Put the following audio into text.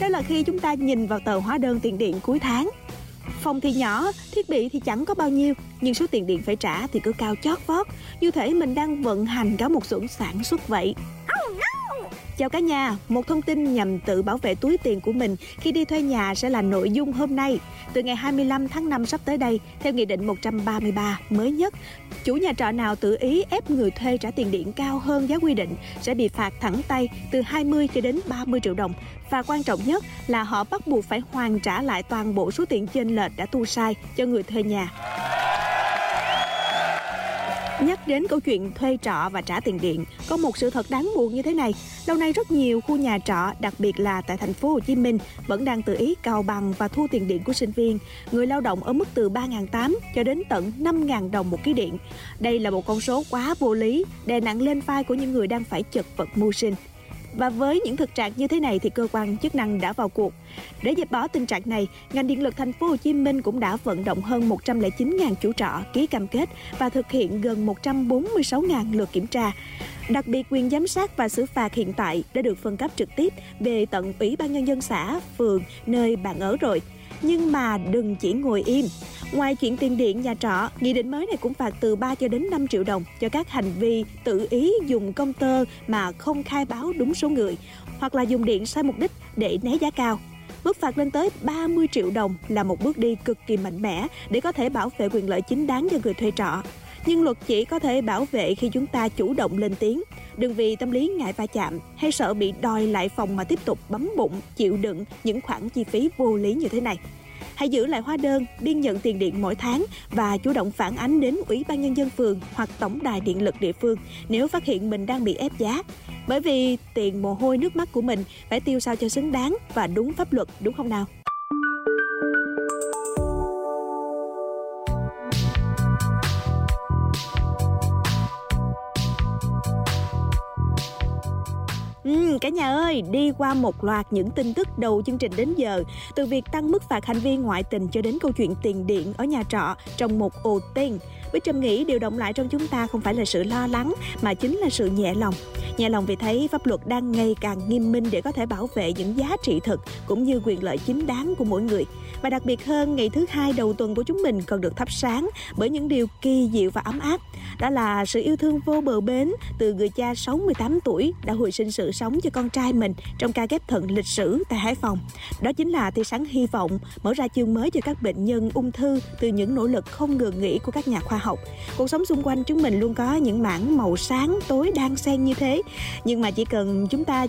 đó là khi chúng ta nhìn vào tờ hóa đơn tiền điện cuối tháng. Phòng thì nhỏ, thiết bị thì chẳng có bao nhiêu, nhưng số tiền điện phải trả thì cứ cao chót vót, như thể mình đang vận hành cả một xưởng sản xuất vậy. Chào cả nhà, một thông tin nhằm tự bảo vệ túi tiền của mình khi đi thuê nhà sẽ là nội dung hôm nay. Từ ngày 25 tháng 5 sắp tới đây, theo Nghị định 133 mới nhất, chủ nhà trọ nào tự ý ép người thuê trả tiền điện cao hơn giá quy định sẽ bị phạt thẳng tay từ 20 cho đến 30 triệu đồng. Và quan trọng nhất là họ bắt buộc phải hoàn trả lại toàn bộ số tiền chênh lệch đã thu sai cho người thuê nhà. Nhắc đến câu chuyện thuê trọ và trả tiền điện, có một sự thật đáng buồn như thế này. Lâu nay rất nhiều khu nhà trọ, đặc biệt là tại thành phố Hồ Chí Minh, vẫn đang tự ý cào bằng và thu tiền điện của sinh viên, người lao động ở mức từ 3.800 cho đến tận 5.000 đồng một ký điện. Đây là một con số quá vô lý, đè nặng lên vai của những người đang phải chật vật mưu sinh. Và với những thực trạng như thế này thì cơ quan chức năng đã vào cuộc. Để dẹp bỏ tình trạng này, ngành điện lực thành phố Hồ Chí Minh cũng đã vận động hơn 109.000 chủ trọ ký cam kết và thực hiện gần 146.000 lượt kiểm tra. Đặc biệt, quyền giám sát và xử phạt hiện tại đã được phân cấp trực tiếp về tận Ủy ban Nhân dân xã, phường, nơi bạn ở rồi. Nhưng mà đừng chỉ ngồi im. Ngoài chuyện tiền điện nhà trọ, nghị định mới này cũng phạt từ 3 cho đến 5 triệu đồng cho các hành vi tự ý dùng công tơ mà không khai báo đúng số người, hoặc là dùng điện sai mục đích để né giá cao. Mức phạt lên tới 30 triệu đồng là một bước đi cực kỳ mạnh mẽ để có thể bảo vệ quyền lợi chính đáng cho người thuê trọ. Nhưng luật chỉ có thể bảo vệ khi chúng ta chủ động lên tiếng. Đừng vì tâm lý ngại va chạm hay sợ bị đòi lại phòng mà tiếp tục bấm bụng, chịu đựng những khoản chi phí vô lý như thế này. Hãy giữ lại hóa đơn, biên nhận tiền điện mỗi tháng và chủ động phản ánh đến Ủy ban Nhân dân phường hoặc Tổng đài Điện lực địa phương nếu phát hiện mình đang bị ép giá. Bởi vì tiền mồ hôi nước mắt của mình phải tiêu sao cho xứng đáng và đúng pháp luật, đúng không nào? Cả nhà ơi, đi qua một loạt những tin tức đầu chương trình đến giờ, từ việc tăng mức phạt hành vi ngoại tình cho đến câu chuyện tiền điện ở nhà trọ trong một ồ tiền. Bích Trâm nghĩ điều động lại trong chúng ta không phải là sự lo lắng mà chính là sự nhẹ lòng. Nhẹ lòng vì thấy pháp luật đang ngày càng nghiêm minh để có thể bảo vệ những giá trị thực cũng như quyền lợi chính đáng của mỗi người. Và đặc biệt hơn, ngày thứ hai đầu tuần của chúng mình còn được thắp sáng bởi những điều kỳ diệu và ấm áp. Đó là sự yêu thương vô bờ bến từ người cha 68 tuổi đã hồi sinh sự sống cho con trai mình trong ca ghép thận lịch sử tại Hải Phòng. Đó chính là tia sáng hy vọng, mở ra chương mới cho các bệnh nhân ung thư từ những nỗ lực không ngừng nghỉ của các nhà khoa học. Cuộc sống xung quanh chúng mình luôn có những mảng màu sáng tối đan xen như thế, nhưng mà chỉ cần chúng ta